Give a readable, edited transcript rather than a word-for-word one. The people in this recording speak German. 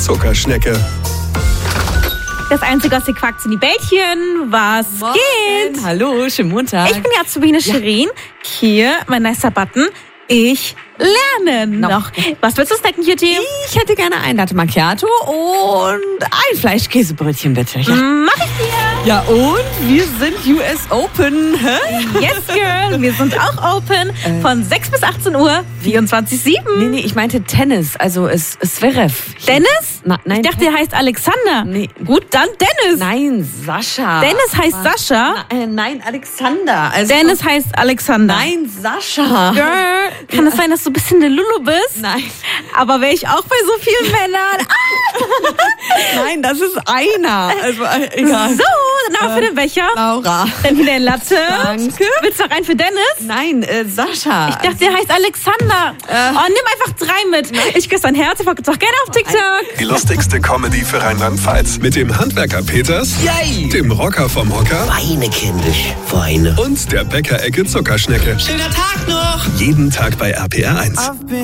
Zuckerschnecke. Das Einzige, was ihr quackt, sind die Bällchen. Was geht? Hallo, schönen Montag. Ich bin die Azubine Shirin. Hier, mein nicer Button. Ich lerne noch. Was willst du snacken, Cutie? Ich hätte gerne ein Latte Macchiato und ein Fleischkäsebrötchen, bitte. Ja. Mach ich dir. Ja, und wir sind US Open. Hä? Yes, girl. Wir sind auch open von 6 bis 18 Uhr, 24/7. Nee, ich meinte Tennis, also Zverev. Dennis? Nein. Ich dachte, der heißt Alexander. Nee. Gut, dann Dennis. Nein, Sascha. Dennis heißt Sascha. Nein, Alexander. Also Dennis heißt Alexander. Nein, Sascha. Girl, kann es sein, dass du ein bisschen eine Lulu bist? Nein. Aber wäre ich auch bei so vielen Männern. Nein, das ist einer. Also, egal. So, dann auch für den Becher. Laura. Dann wieder ein Latte. Danke. Willst du noch einen für Dennis? Nein, Sascha. Ich dachte, der heißt Alexander. Nimm einfach 3 mit. Ich küsse dein Herz. Ich folge uns auch gerne auf TikTok. Die lustigste Comedy für Rheinland-Pfalz. Mit dem Handwerker Peters, Yay! dem Rocker vom Hocker Weine, kindisch, Weine. und der Bäckerecke Zuckerschnecke. Schöner Tag noch! Jeden Tag bei RPR 1.